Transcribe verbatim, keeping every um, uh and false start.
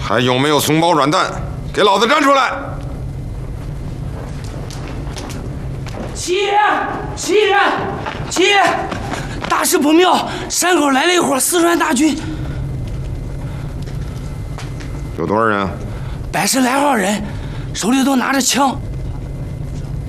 还有没有松包软蛋？给老子站出来！ 七爷，七爷，七爷，大事不妙！山口来了一伙四川大军， 有多少人？ 百十来号人，手里都拿着枪。